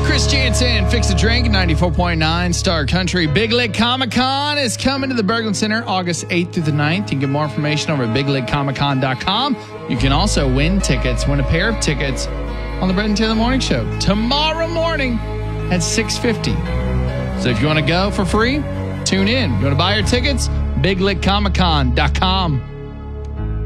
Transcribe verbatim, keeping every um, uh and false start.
Chris Jansen, Fix a Drink, ninety-four point nine Star Country. Big Lick Comic Con is coming to the Berglund Center August eighth through the ninth. You can get more information over at big lick comic con dot com. You can also win tickets, win a pair of tickets on the Brett and Taylor Morning Show tomorrow morning at six fifty. So if you want to go for free, tune in. You want to buy your tickets? big lick comic con dot com.